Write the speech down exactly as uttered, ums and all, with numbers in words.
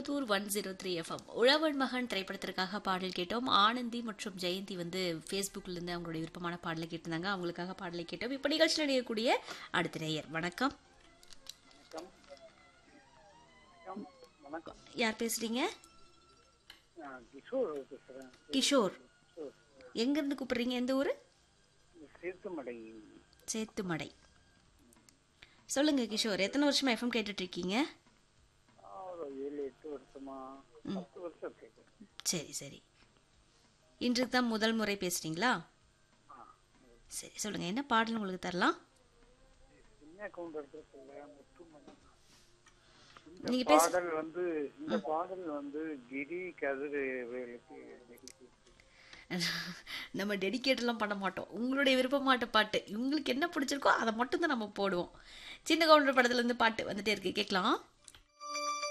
Coimbatore one zero three FM. உழவன் மகன் திரைப்படத்திற்காக பாடல் கேட்டோம். ஆனந்தி மற்றும் ஜெயந்தி வந்து ஃபேஸ்புக்ல இருந்து அவங்களுடைய விருப்பமான பாடலை கேட்டிருந்தாங்க. அவங்களுக்காக பாடலை கேட்டோம். இப்ப நிகழ்ச்சியில் அடையக்கூடிய அடுத்த நேயர். வணக்கம். யார் பேசுறீங்க? கிஷோர் பேசுறேன். கிஷோர், எங்க இருந்து கூப்பிடுறீங்க? எந்த ஊரு? சேத்துமடை. சேத்துமடை. சொல்லுங்க கிஷோர், எத்தனை வருஷமா எஃப்எம் கேட்டுட்டு இருக்கீங்க? ஒரு ஏழு எட்டு வருஷமா பத்து வருஷம் கேட்குறேன். சரி சரி. இன்று தான் முதல் முறை பேசுறீங்களா? சரி, சொல்லுங்க, என்ன பாடல் உங்களுக்கு தரலாம்? சின்ன கவுண்டர் முத்துமணி. நீங்க இந்த பேச பாடல் வந்து இந்த பாடல் வந்து கிரி கதிர் வேலுக்கு நம்ம டெடிகேட் எல்லாம் பண்ண மாட்டோம். உங்களுடைய விருப்பமாட்ட பாட்டு உங்களுக்கு என்ன பிடிச்சிருக்கோ அதை மட்டும் தான் நம்ம போடுவோம். சின்ன கவுண்டர் படத்துல இருந்து பாட்டு வந்துட்டே இருக்கு, கேட்கலாம்.